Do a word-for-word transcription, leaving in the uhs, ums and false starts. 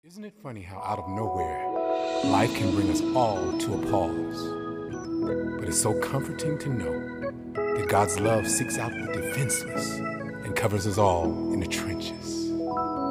Isn't it funny how out of nowhere, life can bring us all to a pause? But it's so comforting to know that God's love seeks out the defenseless and covers us all in the trenches.